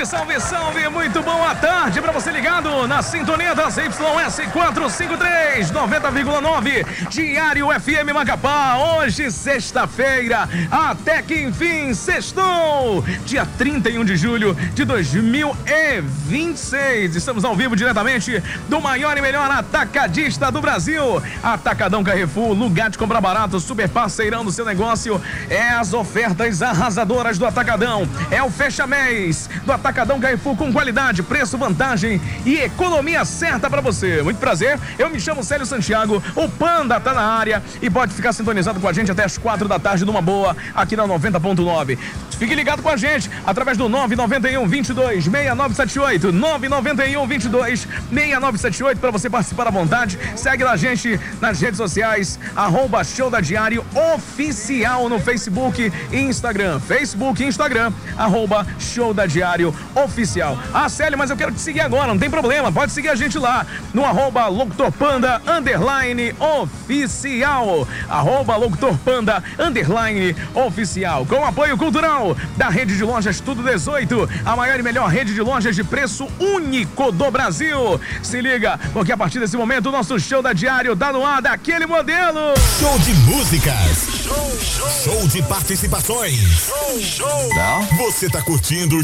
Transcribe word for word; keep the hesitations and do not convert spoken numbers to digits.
salve, salve, muito boa tarde pra você ligado na sintonia das Y S quatrocentos e cinquenta e três, noventa vírgula nove, Diário F M Macapá. Hoje, sexta-feira, até que enfim, sextou, dia trinta e um de julho de dois mil e vinte e seis. Estamos ao vivo diretamente do maior e melhor atacadista do Brasil, Atacadão Carrefour, lugar de comprar barato, super parceirão do seu negócio. É as ofertas arrasadoras do Atacadão, é o fecha-mês do Atacadão Carrefour com qualidade, preço, vantagem e economia certa pra você. Muito prazer, eu me chamo Célio Santiago, o Panda tá na área e pode ficar sintonizado com a gente até as quatro da tarde numa boa aqui na noventa ponto nove. Fique ligado com a gente através do nove nove um, vinte e dois, seis nove sete oito, nove nove um, vinte e dois, seis nove sete oito para você participar à vontade. Segue a gente nas redes sociais, arroba Show da Diário Oficial no Facebook e Instagram. Facebook e Instagram, arroba Show da Diário Oficial. Ah, Célio, mas eu quero te seguir agora, não tem problema, pode seguir a gente lá no arroba Locutor Panda underline oficial, arroba Locutor Panda underline oficial, com apoio cultural da Rede de Lojas Tudo dezoito, a maior e melhor rede de lojas de preço único do Brasil. Se liga, porque a partir desse momento o nosso Show da Diário dá no ar daquele modelo. Show de músicas, show, show, show de participações, show, show. Não? Você tá curtindo o